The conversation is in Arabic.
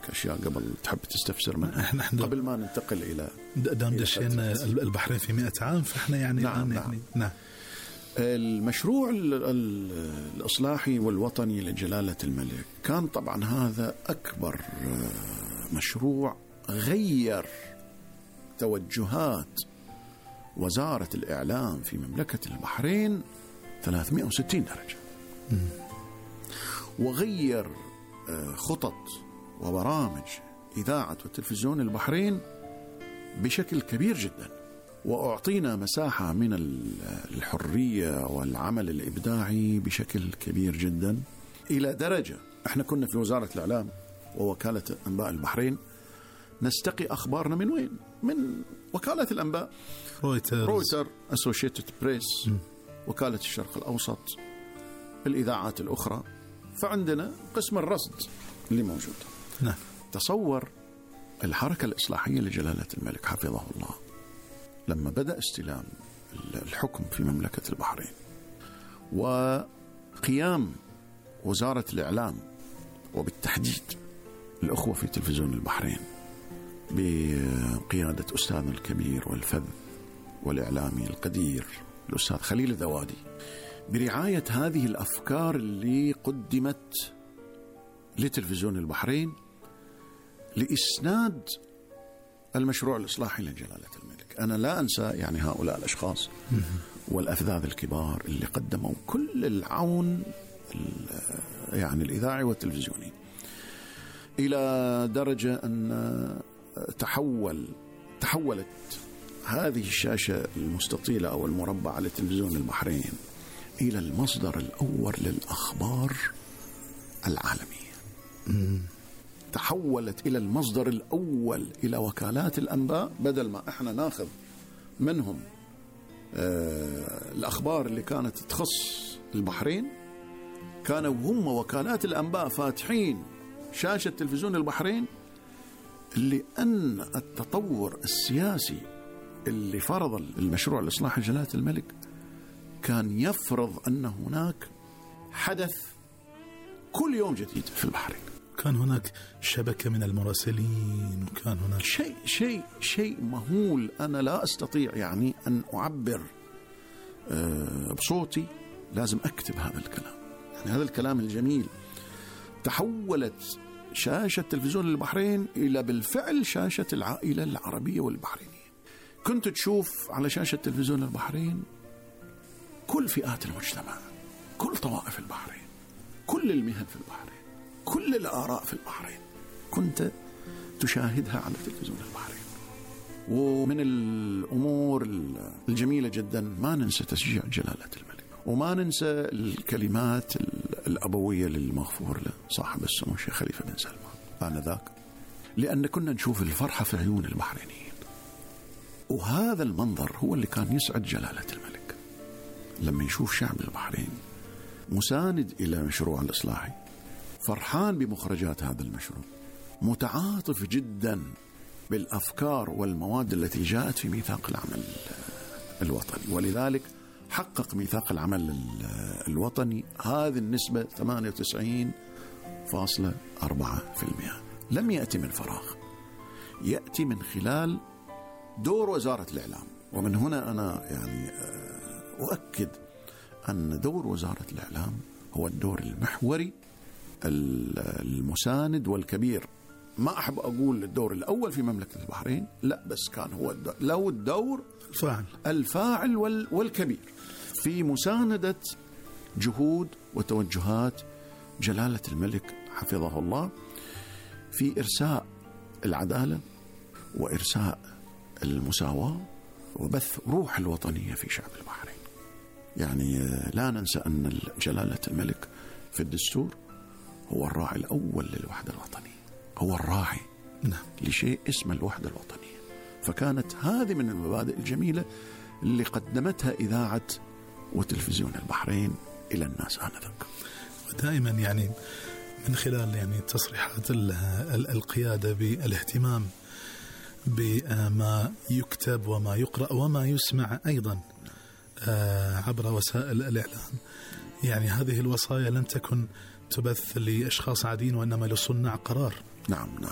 عندك أشياء قبل تحب تستفسر منها قبل ما ننتقل إلى دام دشينا البحرين في 100 عام فإحنا يعني نعم. المشروع الإصلاحي والوطني لجلالة الملك كان طبعا هذا أكبر مشروع غير توجهات وزارة الإعلام في مملكة البحرين 360 درجة وغير خطط وبرامج إذاعة وتلفزيون البحرين بشكل كبير جدا، وأعطينا مساحة من الحرية والعمل الإبداعي بشكل كبير جدا، إلى درجة إحنا كنا في وزارة الإعلام ووكالة أنباء البحرين نستقي أخبارنا من وين؟ من وكالة الأنباء رويتر، أسوشيتد بريس، وكالة الشرق الأوسط، الإذاعات الأخرى. فعندنا قسم الرصد اللي موجود. نعم. تصور الحركة الإصلاحية لجلالة الملك حفظه الله لما بدأ استلام الحكم في مملكة البحرين وقيام وزارة الإعلام وبالتحديد الأخوة في تلفزيون البحرين بقيادة أستاذنا الكبير والفذ والإعلامي القدير الأستاذ خليل الذوادي، برعاية هذه الأفكار اللي قدمت لتلفزيون البحرين لإسناد المشروع الإصلاحي لجلالة الملك. أنا لا أنسى يعني هؤلاء الأشخاص والأفذاذ الكبار اللي قدموا كل العون يعني الإذاعي والتلفزيوني، إلى درجة أن تحولت هذه الشاشة المستطيلة أو المربعة لتلفزيون البحرين إلى المصدر الأول للأخبار العالمية. تحولت إلى المصدر الأول إلى وكالات الأنباء، بدل ما إحنا ناخذ منهم الأخبار اللي كانت تخص البحرين، كانوا هم وكالات الأنباء فاتحين شاشة تلفزيون البحرين، لأن التطور السياسي اللي فرض المشروع الإصلاحي لجلالة الملك كان يفرض أن هناك حدث كل يوم جديد في البحرين. كان هناك شبكة من المراسلين، وكان هناك شيء مهول. أنا لا أستطيع يعني أن أعبر بصوتي، لازم أكتب هذا الكلام، يعني هذا الكلام الجميل. تحولت شاشة تلفزيون البحرين إلى بالفعل شاشة العائلة العربية والبحرينية. كنت تشوف على شاشة تلفزيون البحرين كل فئات المجتمع، كل طوائف البحرين، كل المهن في البحرين، كل الآراء في البحرين كنت تشاهدها على تلفزيون البحرين. ومن الأمور الجميلة جدا ما ننسى تشجيع جلالة الملك، وما ننسى الكلمات الأبوية للمغفور له صاحب السمو الشيخ خليفة بن سلمان آنذاك، لأن كنا نشوف الفرحة في عيون البحرينيين. وهذا المنظر هو اللي كان يسعد جلالة الملك، لما يشوف شعب البحرين مساند إلى مشروع الإصلاحي، فرحان بمخرجات هذا المشروع، متعاطف جدا بالأفكار والمواد التي جاءت في ميثاق العمل الوطني. ولذلك حقق ميثاق العمل الوطني هذه النسبة 98.4%. لم يأتي من فراغ، يأتي من خلال دور وزارة الإعلام. ومن هنا أنا يعني أؤكد أن دور وزارة الإعلام هو الدور المحوري المساند والكبير. ما أحب أقول الدور الأول في مملكة البحرين، لا، بس كان هو لو الدور الفاعل والكبير في مساندة جهود وتوجهات جلالة الملك حفظه الله في إرساء العدالة وإرساء المساواة وبث روح الوطنية في شعب البحرين. يعني لا ننسى أن جلالة الملك في الدستور هو الراعي الأول للوحدة الوطنية، هو الراعي لشيء اسمه الوحدة الوطنية. فكانت هذه من المبادئ الجميلة اللي قدمتها إذاعة وتلفزيون البحرين إلى الناس آنذاك. ودائما يعني من خلال يعني تصريحات القيادة بالاهتمام بما يكتب وما يقرأ وما يسمع أيضا عبر وسائل الإعلام، يعني هذه الوصايا لن تكن تبث لأشخاص عاديين وإنما لصناع قرار. نعم نعم